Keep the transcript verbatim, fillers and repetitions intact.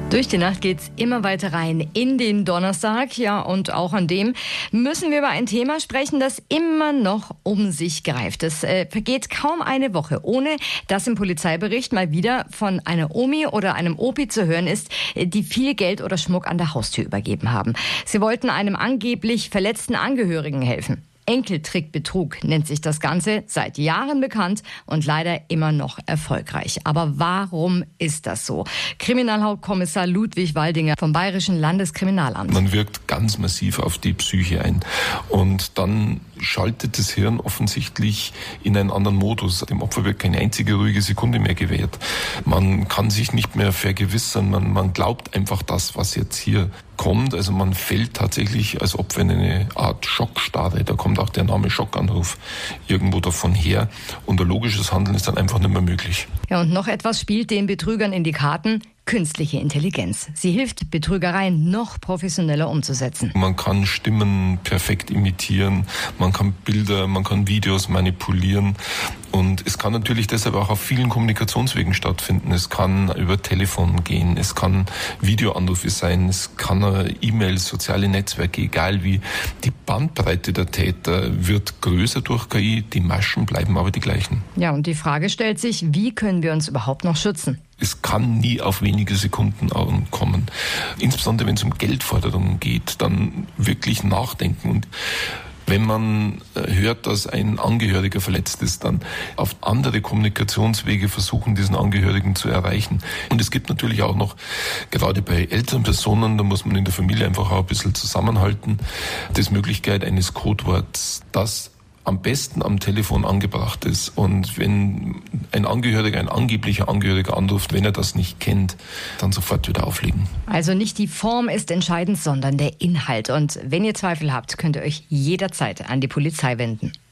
Durch die Nacht geht's immer weiter rein in den Donnerstag. Ja, und auch an dem müssen wir über ein Thema sprechen, das immer noch um sich greift. Es äh, vergeht kaum eine Woche, ohne dass im Polizeibericht mal wieder von einer Omi oder einem Opi zu hören ist, die viel Geld oder Schmuck an der Haustür übergeben haben. Sie wollten einem angeblich verletzten Angehörigen helfen. Enkeltrickbetrug nennt sich das Ganze, seit Jahren bekannt und leider immer noch erfolgreich. Aber warum ist das so? Kriminalhauptkommissar Ludwig Waldinger vom Bayerischen Landeskriminalamt. Man wirkt ganz massiv auf die Psyche ein und dann schaltet das Hirn offensichtlich in einen anderen Modus. Dem Opfer wird keine einzige ruhige Sekunde mehr gewährt. Man kann sich nicht mehr vergewissern, man, man glaubt einfach das, was jetzt hier kommt. Also man fällt tatsächlich, als ob wenn eine Art Schockstarre, da kommt auch der Name Schockanruf irgendwo davon her. Und ein logisches Handeln ist dann einfach nicht mehr möglich. Ja, und noch etwas spielt den Betrügern in die Karten: künstliche Intelligenz. Sie hilft, Betrügereien noch professioneller umzusetzen. Man kann Stimmen perfekt imitieren, man kann Bilder, man kann Videos manipulieren. Und es kann natürlich deshalb auch auf vielen Kommunikationswegen stattfinden. Es kann über Telefon gehen, es kann Videoanrufe sein, es kann E-Mails, soziale Netzwerke, egal wie. Die Bandbreite der Täter wird größer durch K I, die Maschen bleiben aber die gleichen. Ja, und die Frage stellt sich, wie können wir uns überhaupt noch schützen? Es kann nie auf wenige Sekunden kommen. Insbesondere wenn es um Geldforderungen geht, dann wirklich nachdenken. Und wenn man hört, dass ein Angehöriger verletzt ist, dann auf andere Kommunikationswege versuchen, diesen Angehörigen zu erreichen. Und es gibt natürlich auch noch, gerade bei älteren Personen, da muss man in der Familie einfach auch ein bisschen zusammenhalten, die Möglichkeit eines Codeworts, das am besten am Telefon angebracht ist. Und wenn ein Angehöriger, ein angeblicher Angehöriger anruft, wenn er das nicht kennt, dann sofort wieder auflegen. Also nicht die Form ist entscheidend, sondern der Inhalt. Und wenn ihr Zweifel habt, könnt ihr euch jederzeit an die Polizei wenden.